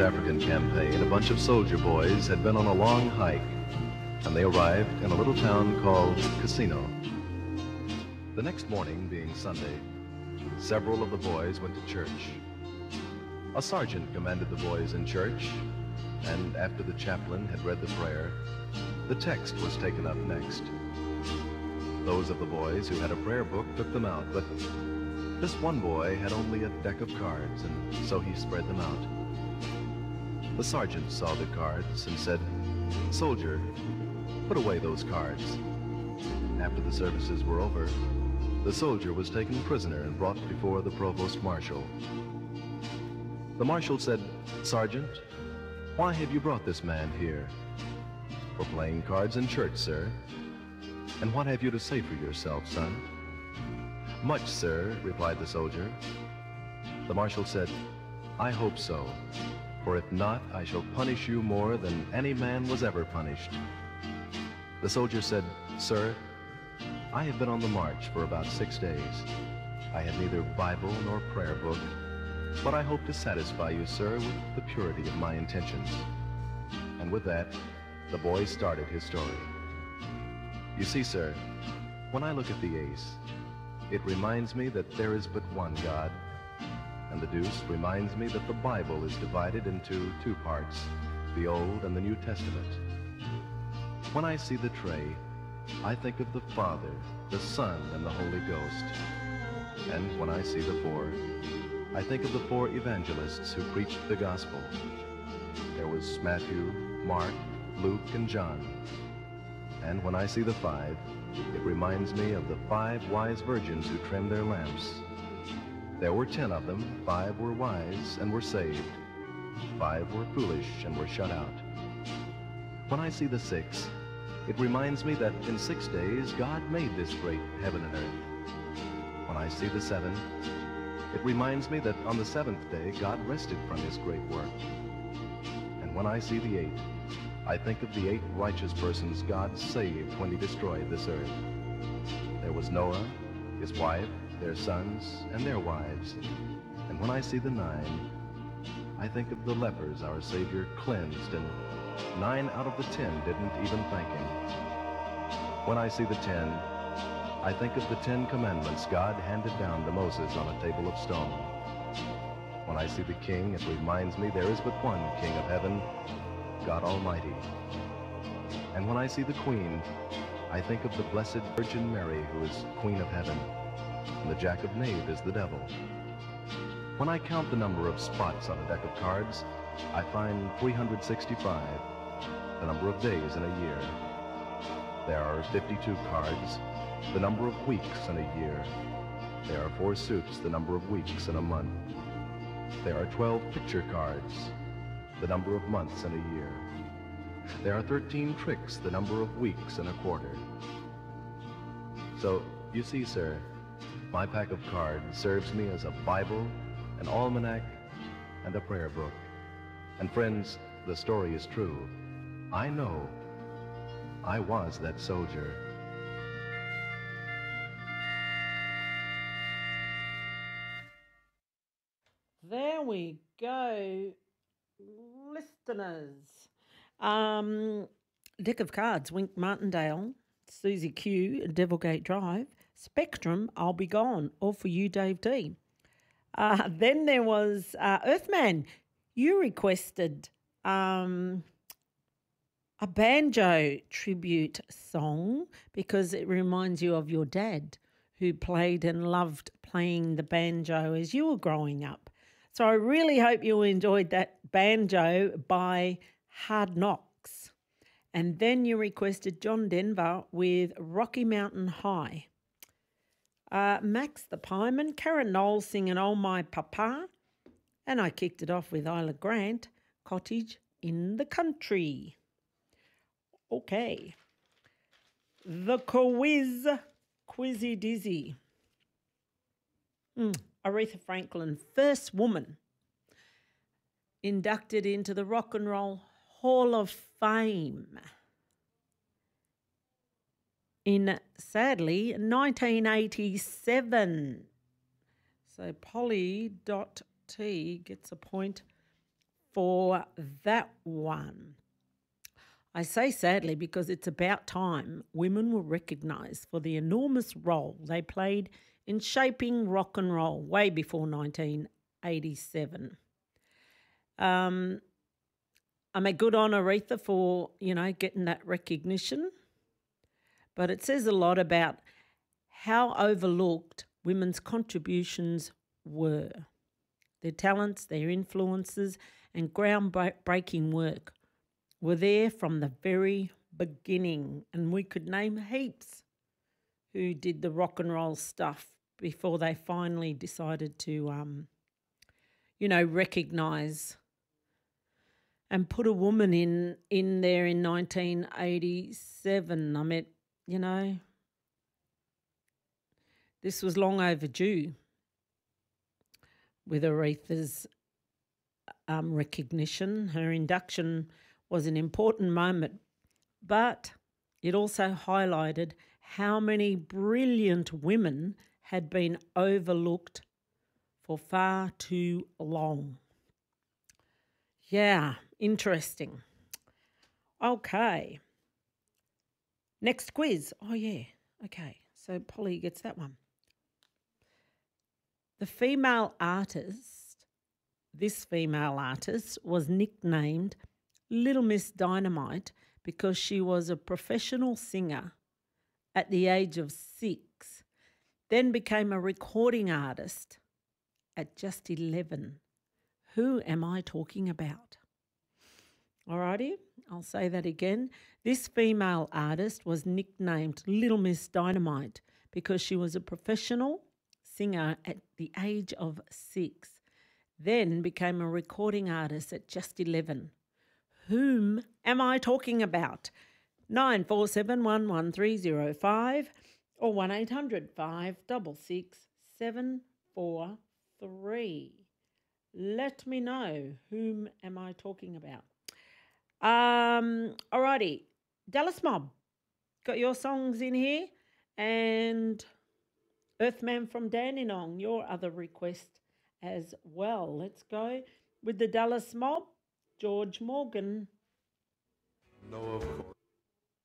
African campaign, a bunch of soldier boys had been on a long hike, and they arrived in a little town called Casino. The next morning, being Sunday, several of the boys went to church. A sergeant commanded the boys in church, and after the chaplain had read the prayer, the text was taken up next. Those of the boys who had a prayer book took them out, but this one boy had only a deck of cards, and so he spread them out. The sergeant saw the cards and said, "Soldier, put away those cards." After the services were over, the soldier was taken prisoner and brought before the provost marshal. The marshal said, "Sergeant, why have you brought this man here?" "For playing cards in church, sir." "And what have you to say for yourself, son?" "Much, sir," replied the soldier. The marshal said, "I hope so, for if not, I shall punish you more than any man was ever punished." The soldier said, "Sir, I have been on the march for about 6 days. I had neither Bible nor prayer book, but I hope to satisfy you, sir, with the purity of my intentions." And with that, the boy started his story. "You see, sir, when I look at the ace, it reminds me that there is but one God, and the deuce reminds me that the Bible is divided into 2 parts, the Old and the New Testament. When I see the tray, I think of the Father, the Son, and the Holy Ghost. And when I see the 4, I think of the 4 evangelists who preached the gospel. There was Matthew, Mark, Luke, and John. And when I see the 5, it reminds me of the 5 wise virgins who trimmed their lamps. There were 10 of them. 5 were wise and were saved. 5 were foolish and were shut out. When I see the 6, it reminds me that in 6 days God made this great heaven and earth. When I see the 7, it reminds me that on the 7th day God rested from his great work. And when I see the 8, I think of the 8 righteous persons God saved when he destroyed this earth. There was Noah, his wife, their sons, and their wives. And when I see the 9, I think of the lepers our Savior cleansed, and 9 out of the 10 didn't even thank him. When I see the 10, I think of the 10 commandments God handed down to Moses on a table of stone. When I see the King, it reminds me there is but one King of heaven, God Almighty. And when I see the Queen, I think of the Blessed Virgin Mary, who is Queen of Heaven, and the Jack of Knave is the devil. When I count the number of spots on a deck of cards, I find 365, the number of days in a year. There are 52 cards, the number of weeks in a year. There are 4 suits, the number of weeks in a month. There are 12 picture cards, the number of months in a year. There are 13 tricks, the number of weeks in a quarter. So, you see, sir, my pack of cards serves me as a Bible, an almanac, and a prayer book. And friends, the story is true. I know. I was that soldier. There we go, listeners. Deck of cards, Wink Martindale, Susie Q, Devilgate Drive, Spectrum, I'll Be Gone, all for you, Dave D. Then there was Earthman. You requested a banjo tribute song because it reminds you of your dad who played and loved playing the banjo as you were growing up. So I really hope you enjoyed that banjo by Hard Knocks. And then you requested John Denver with Rocky Mountain High. Max the Pieman, Karen Knowles singing Oh My Papa. And I kicked it off with Isla Grant, Cottage in the Country. Okay. The quiz, Quizzy Dizzy. Aretha Franklin, first woman inducted into the Rock and Roll Hall of Fame in, sadly, 1987. So Polly.T gets a point for that one. I say sadly because it's about time women were recognised for the enormous role they played in shaping rock and roll way before 1987. Um, I mean, good on Aretha for, getting that recognition, but it says a lot about how overlooked women's contributions were. Their talents, their influences, and groundbreaking work were there from the very beginning. And we could name heaps who did the rock and roll stuff before they finally decided to, recognise and put a woman in there in 1987. I mean, this was long overdue with Aretha's recognition. Her induction was an important moment, but it also highlighted how many brilliant women had been overlooked for far too long. Yeah, interesting. Okay. Next quiz. Oh, yeah. Okay. So Polly gets that one. This female artist was nicknamed Little Miss Dynamite because she was a professional singer at the age of 6, then became a recording artist at just 11. Who am I talking about? Alrighty, I'll say that again. This female artist was nicknamed Little Miss Dynamite because she was a professional singer at the age of 6, then became a recording artist at just 11. Whom am I talking about? 94711305 or 1-800-566-743. Let me know, whom am I talking about? Alrighty, Dallas Mob, got your songs in here, and Earthman from Dandenong, your other request as well. Let's go with the Dallas Mob, George Morgan. No, of course.